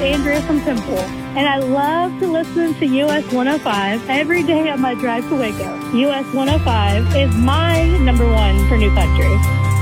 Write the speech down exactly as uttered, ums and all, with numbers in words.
Andrea from Temple, and I love to listen to U S one oh five every day on my drive to Waco. U S one oh five is my number one for new country.